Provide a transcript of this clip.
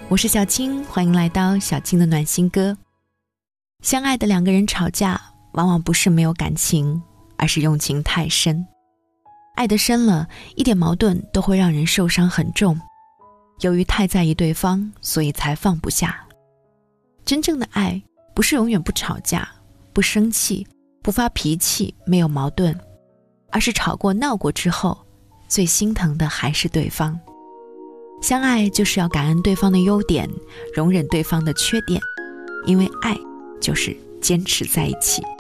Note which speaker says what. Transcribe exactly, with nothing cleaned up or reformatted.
Speaker 1: 我是小青，欢迎来到小青的暖心歌。相爱的两个人吵架，往往不是没有感情，而是用情太深。爱得深了，一点矛盾都会让人受伤很重。由于太在意对方，所以才放不下。真正的爱，不是永远不吵架、不生气、不发脾气、没有矛盾，而是吵过闹过之后，最心疼的还是对方。相爱就是要感恩对方的优点，容忍对方的缺点，因为爱就是坚持在一起。